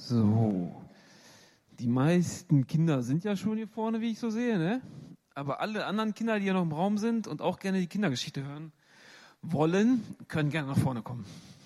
So, die meisten Kinder sind ja schon hier vorne, wie ich so sehe, ne? Aber alle anderen Kinder, die hier noch im Raum sind und auch gerne die Kindergeschichte hören wollen, können gerne nach vorne kommen.